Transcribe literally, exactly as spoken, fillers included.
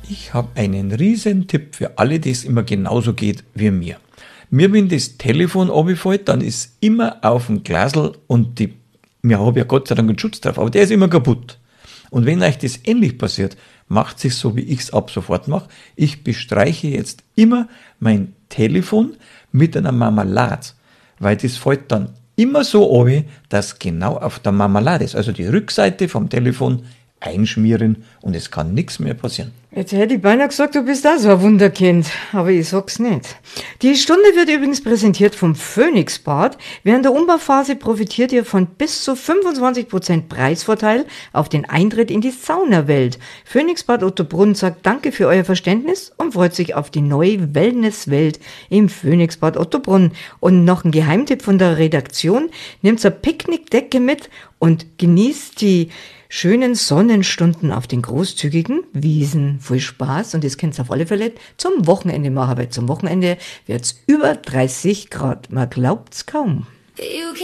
Ich habe einen riesen Tipp für alle, die es immer genauso geht wie mir. Mir, wenn das Telefon runterfällt, dann ist immer auf dem Glasl und die, mir habe ja Gott sei Dank einen Schutz drauf, aber der ist immer kaputt. Und wenn euch das ähnlich passiert, macht es so, wie ich es ab sofort mache. Ich bestreiche jetzt immer mein Telefon mit einer Marmelade, weil das fällt dann immer so runter, dass genau auf der Marmelade ist. Also die Rückseite vom Telefon einschmieren und es kann nichts mehr passieren. Jetzt hätte ich beinahe gesagt, du bist auch so ein Wunderkind, aber ich sag's nicht. Die Stunde wird übrigens präsentiert vom Phoenix-Bad. Während der Umbauphase profitiert ihr von bis zu fünfundzwanzig Prozent Preisvorteil auf den Eintritt in die Saunawelt. Phoenix-Bad Ottobrunn sagt Danke für euer Verständnis und freut sich auf die neue Wellnesswelt im Phoenix-Bad Ottobrunn. Und noch ein Geheimtipp von der Redaktion: Nehmt eine Picknickdecke mit und genießt die schönen Sonnenstunden auf den großzügigen Wiesen. Viel Spaß, und das könnt ihr auf alle Fälle zum Wochenende machen, weil zum Wochenende wird's über dreißig Grad. Man glaubt's kaum.